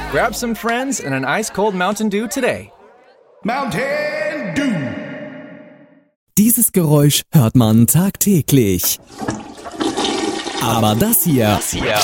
Grab some friends and an ice-cold Mountain Dew today. Mountain Dew. Dieses Geräusch hört man tagtäglich. Aber das hier